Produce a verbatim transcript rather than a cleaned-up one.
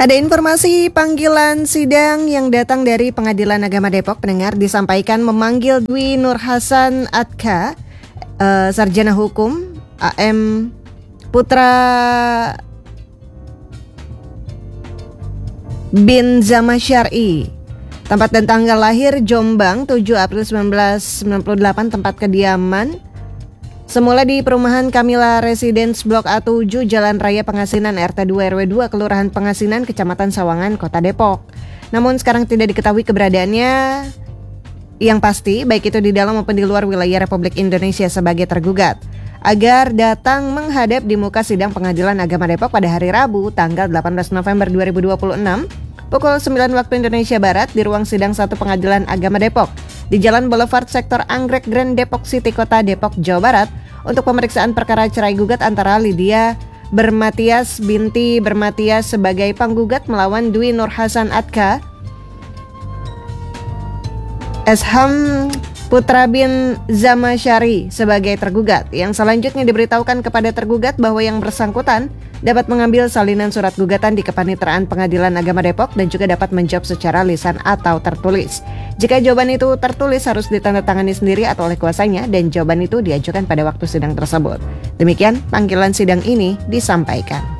Ada informasi panggilan sidang yang datang dari Pengadilan Agama Depok. Pendengar, disampaikan memanggil Dwi Nur Hasan Atka, uh, Sarjana Hukum, A M Putra bin Zama Syar'i. Tempat dan tanggal lahir Jombang tujuh April seribu sembilan ratus sembilan puluh delapan. Tempat kediaman semula di Perumahan Kamila Residence Blok A tujuh, Jalan Raya Pengasinan, R T dua R W dua, Kelurahan Pengasinan, Kecamatan Sawangan, Kota Depok. Namun sekarang tidak diketahui keberadaannya yang pasti, baik itu di dalam maupun di luar wilayah Republik Indonesia sebagai tergugat, agar datang menghadap di muka sidang Pengadilan Agama Depok pada hari Rabu, tanggal delapan belas November dua ribu dua puluh enam, pukul sembilan waktu Indonesia Barat di ruang sidang satu Pengadilan Agama Depok di Jalan Boulevard Sektor Anggrek Grand Depok City, Kota Depok, Jawa Barat, untuk pemeriksaan perkara cerai gugat antara Lydia Bermatias binti Bermatias sebagai penggugat melawan Dwi Nur Hasan Atka Esham Putra bin Zama Syar'i sebagai tergugat, yang selanjutnya diberitahukan kepada tergugat bahwa yang bersangkutan dapat mengambil salinan surat gugatan di Kepaniteraan Pengadilan Agama Depok dan juga dapat menjawab secara lisan atau tertulis. Jika jawaban itu tertulis harus ditandatangani sendiri atau oleh kuasanya dan jawaban itu diajukan pada waktu sidang tersebut. Demikian panggilan sidang ini disampaikan.